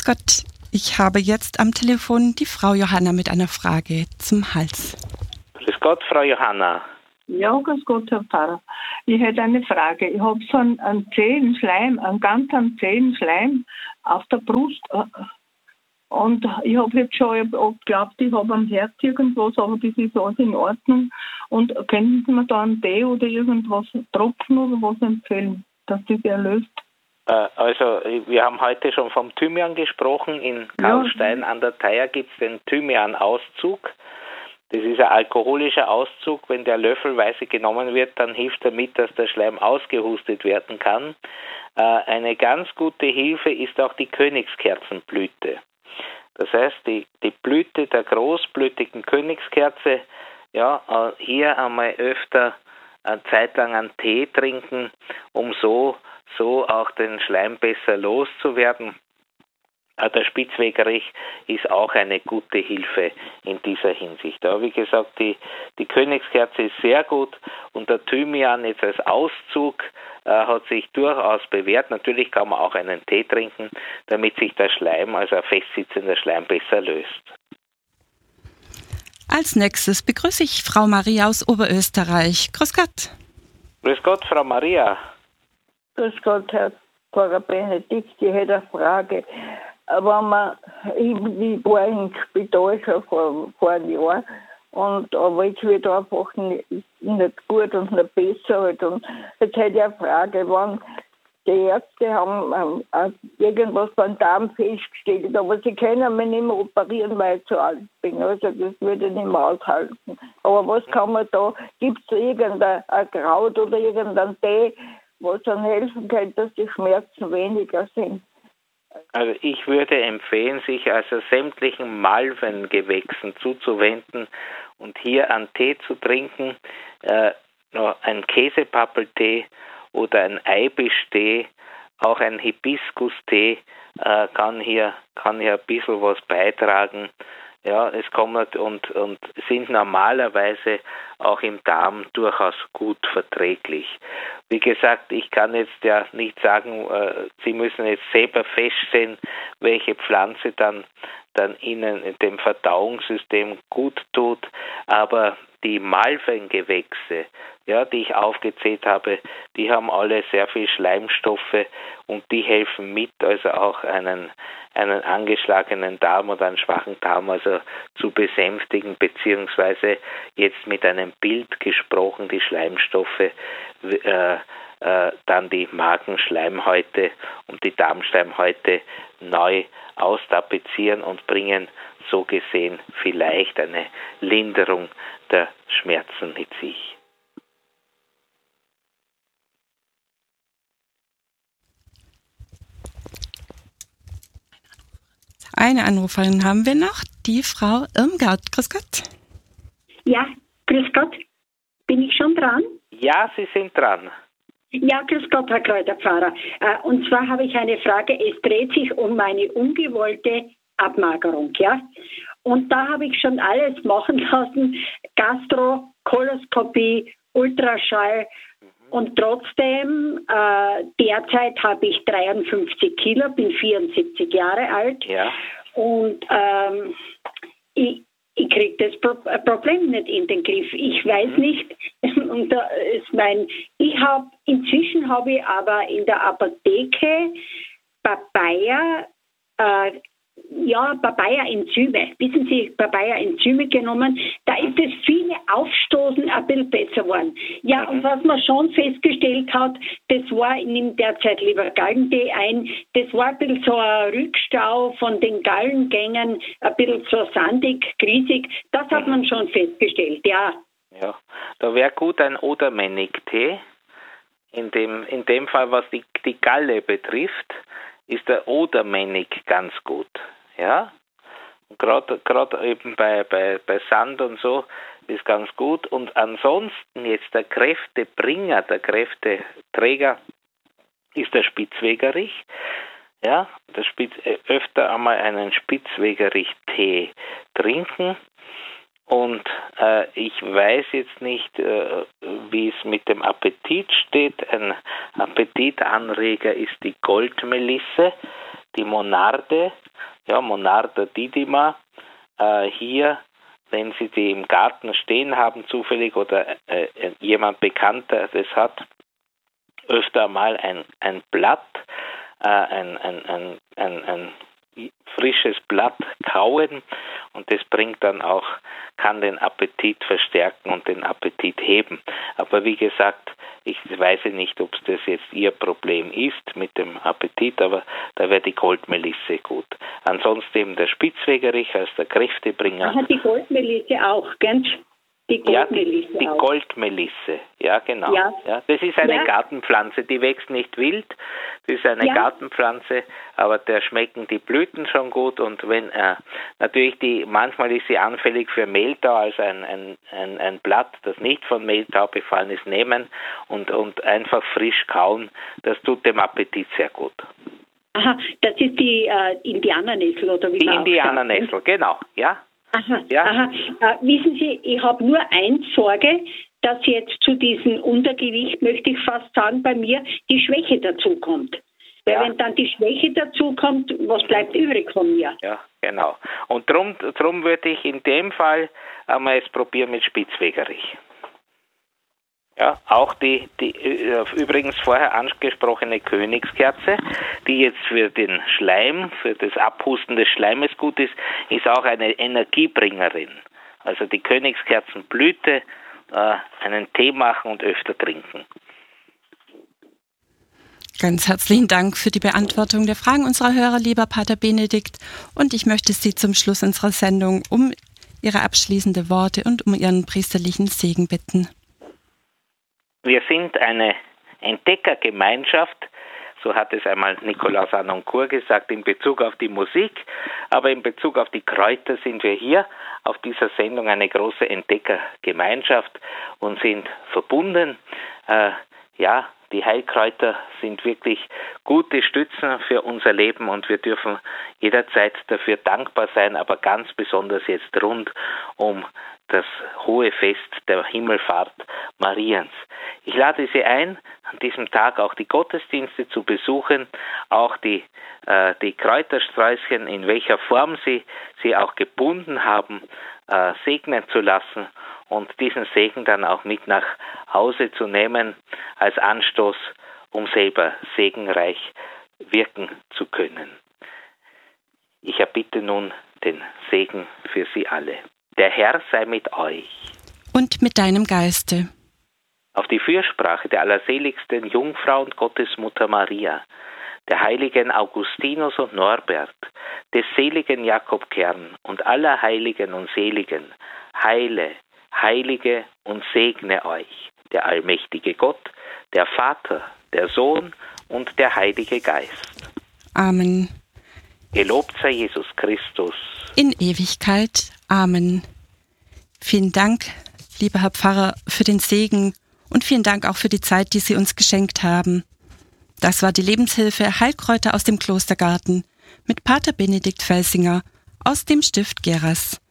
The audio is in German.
Gott, ich habe jetzt am Telefon die Frau Johanna mit einer Frage zum Hals. Grüß Gott, Frau Johanna. Ja, grüß Gott, Herr Pfarrer. Ich hätte eine Frage. Ich habe so einen zähen Schleim, einen ganz zähen Schleim auf der Brust. Und ich habe jetzt schon geglaubt, ich habe am Herz irgendwas, aber das ist alles in Ordnung. Und könnten Sie mir da einen Tee oder irgendwas, Tropfen oder was empfehlen, dass das erlöst? Also, wir haben heute schon vom Thymian gesprochen. In Karlstein an der Theier gibt es den Thymian-Auszug. Das ist ein alkoholischer Auszug. Wenn der löffelweise genommen wird, dann hilft er mit, dass der Schleim ausgehustet werden kann. Eine ganz gute Hilfe ist auch die Königskerzenblüte. Das heißt, die Blüte der großblütigen Königskerze, hier einmal öfter eine Zeit lang einen Tee trinken, um so auch den Schleim besser loszuwerden. Der Spitzwegerich ist auch eine gute Hilfe in dieser Hinsicht. Aber wie gesagt, die Königskerze ist sehr gut und der Thymian jetzt als Auszug hat sich durchaus bewährt. Natürlich kann man auch einen Tee trinken, damit sich der Schleim, also ein festsitzender Schleim, besser löst. Als nächstes begrüße ich Frau Maria aus Oberösterreich. Grüß Gott. Grüß Gott, Frau Maria. Grüß Gott, Herr Pfarrer Benedikt. Ich hätte eine Frage. Aber ich war im Spital schon vor einem Jahr, aber jetzt wird einfach nicht gut und nicht besser. Halt. Und jetzt hätte ich eine Frage, wenn die Ärzte haben irgendwas beim Darm festgestellt, aber sie können mich nicht mehr operieren, weil ich zu alt bin. Also das würde ich nicht mehr aushalten. Aber was kann man da, gibt es irgendein Kraut oder irgendein Tee, was dann helfen kann, dass die Schmerzen weniger sind? Also ich würde empfehlen, sich also sämtlichen Malvengewächsen zuzuwenden und hier einen Tee zu trinken, einen Käsepappeltee oder einen Eibischtee, auch ein Hibiskus-Tee kann hier ein bisschen was beitragen. Ja, es kommt und sind normalerweise auch im Darm durchaus gut verträglich. Wie gesagt, ich kann jetzt ja nicht sagen, Sie müssen jetzt selber feststellen, welche Pflanze dann Ihnen in dem Verdauungssystem gut tut, aber die Malvengewächse, die ich aufgezählt habe, die haben alle sehr viel Schleimstoffe und die helfen mit, also auch einen angeschlagenen Darm oder einen schwachen Darm also zu besänftigen, beziehungsweise jetzt mit einem Bild gesprochen, die Schleimstoffe, dann die Magenschleimhäute und die Darmschleimhäute neu austapezieren und bringen so gesehen vielleicht eine Linderung der Schmerzen mit sich. Eine Anruferin haben wir noch, die Frau Irmgard. Grüß Gott. Ja, grüß Gott. Bin ich schon dran? Ja, Sie sind dran. Ja, grüß Gott, Herr Kräuterpfarrer. Und zwar habe ich eine Frage. Es dreht sich um meine ungewollte Abmagerung, ja. Und da habe ich schon alles machen lassen. Gastro, Koloskopie, Ultraschall. Und trotzdem, derzeit habe ich 53 Kilo, bin 74 Jahre alt. Ja. Und ich kriege das Problem nicht in den Griff. Ich weiß nicht. Und inzwischen habe ich aber in der Apotheke Papaya-Enzyme, wissen Sie, Papaya-Enzyme genommen, da ist es viele Aufstoßen ein bisschen besser geworden. Ja, und was man schon festgestellt hat, das war, ich nehme derzeit lieber Gallentee ein, das war ein bisschen so ein Rückstau von den Gallengängen, ein bisschen so sandig, griesig, das hat man schon festgestellt, ja. Ja, da wäre gut ein Odermennig-Tee. In dem Fall, was die Galle betrifft, ist der Odermennig ganz gut, ja. Gerade eben bei Sand und so ist ganz gut. Und ansonsten jetzt der Kräftebringer, der Kräfteträger ist der Spitzwegerich. Ja, öfter einmal einen Spitzwegerich-Tee trinken. Und ich weiß jetzt nicht, wie es mit dem Appetit steht. Ein Appetitanreger ist die Goldmelisse, die Monarde Monarda didima, hier, wenn Sie die im Garten stehen haben zufällig oder jemand Bekannter das hat, öfter mal ein Blatt, ein frisches Blatt kauen, und das bringt dann auch, kann den Appetit verstärken und den Appetit heben. Aber wie gesagt, ich weiß nicht, ob das jetzt Ihr Problem ist mit dem Appetit, aber da wäre die Goldmelisse gut. Ansonsten eben der Spitzwegerich als der Kräftebringer. Die Goldmelisse auch, gell? Die Goldmelisse, die Goldmelisse, ja genau. Ja. Ja, das ist eine Gartenpflanze, die wächst nicht wild, das ist eine Gartenpflanze, aber der schmecken die Blüten schon gut, und wenn natürlich manchmal ist sie anfällig für Mehltau, also ein Blatt, das nicht von Mehltau befallen ist, nehmen und einfach frisch kauen, das tut dem Appetit sehr gut. Aha, das ist die Indianernessel, oder wie? Die Indianernessel, genau, ja. Aha. Wissen Sie, ich habe nur eins Sorge, dass jetzt zu diesem Untergewicht, möchte ich fast sagen, bei mir die Schwäche dazukommt. Weil wenn dann die Schwäche dazukommt, was bleibt übrig von mir? Ja, genau. Und drum würde ich in dem Fall einmal es probieren mit Spitzwegerich. Ja, auch die übrigens vorher angesprochene Königskerze, die jetzt für den Schleim, für das Abhusten des Schleimes gut ist, ist auch eine Energiebringerin. Also die Königskerzenblüte, einen Tee machen und öfter trinken. Ganz herzlichen Dank für die Beantwortung der Fragen unserer Hörer, lieber Pater Benedikt. Und ich möchte Sie zum Schluss unserer Sendung um Ihre abschließenden Worte und um Ihren priesterlichen Segen bitten. Wir sind eine Entdeckergemeinschaft, so hat es einmal Nikolaus Anoncourt gesagt, in Bezug auf die Musik, aber in Bezug auf die Kräuter sind wir hier auf dieser Sendung eine große Entdeckergemeinschaft und sind verbunden. Die Heilkräuter sind wirklich gute Stützen für unser Leben und wir dürfen jederzeit dafür dankbar sein, aber ganz besonders jetzt rund um das hohe Fest der Himmelfahrt Mariens. Ich lade Sie ein, an diesem Tag auch die Gottesdienste zu besuchen, auch die Kräutersträußchen, in welcher Form Sie auch gebunden haben, segnen zu lassen und diesen Segen dann auch mit nach Hause zu nehmen als Anstoß, um selber segenreich wirken zu können. Ich erbitte nun den Segen für Sie alle. Der Herr sei mit euch. Und mit deinem Geiste. Auf die Fürsprache der allerseligsten Jungfrau und Gottesmutter Maria, der heiligen Augustinus und Norbert, des seligen Jakob Kern und aller Heiligen und Seligen, heilige und segne euch, der allmächtige Gott, der Vater, der Sohn und der Heilige Geist. Amen. Gelobt sei Jesus Christus. In Ewigkeit. Amen. Vielen Dank, lieber Herr Pfarrer, für den Segen und vielen Dank auch für die Zeit, die Sie uns geschenkt haben. Das war die Lebenshilfe Heilkräuter aus dem Klostergarten mit Pater Benedikt Felsinger aus dem Stift Geras.